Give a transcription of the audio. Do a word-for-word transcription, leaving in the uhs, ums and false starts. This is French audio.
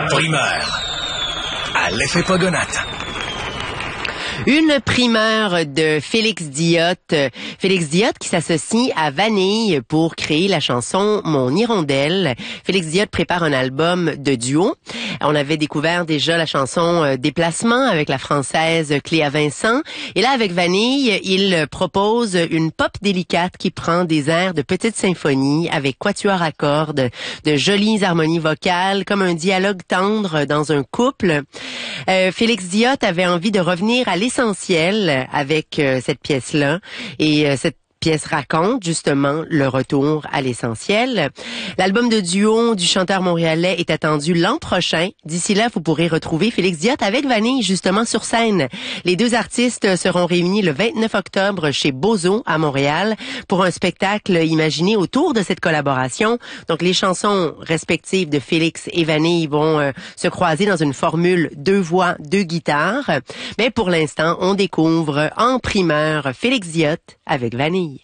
Primeur. À l'effet Pogonate. Une primeur de Félix Diotte. Félix Diotte qui s'associe à Vanille pour créer la chanson Mon Hirondelle. Félix Diotte prépare un album de duo. On avait découvert déjà la chanson Déplacement avec la française Cléa Vincent. Et là, avec Vanille, il propose une pop délicate qui prend des airs de petite symphonie avec quatuor à cordes, de jolies harmonies vocales, comme un dialogue tendre dans un couple. Euh, Félix Diotte avait envie de revenir à l'essentiel avec euh, cette pièce-là. Et euh, cette pièce raconte justement le retour à l'essentiel. L'album de duo du chanteur montréalais est attendu l'an prochain. D'ici là, vous pourrez retrouver Félix Diotte avec Vanille justement sur scène. Les deux artistes seront réunis le vingt-neuf octobre chez Bozo à Montréal pour un spectacle imaginé autour de cette collaboration. Donc les chansons respectives de Félix et Vanille vont euh, se croiser dans une formule deux voix, deux guitares. Mais pour l'instant, on découvre en primeur Félix Diotte avec Vanille.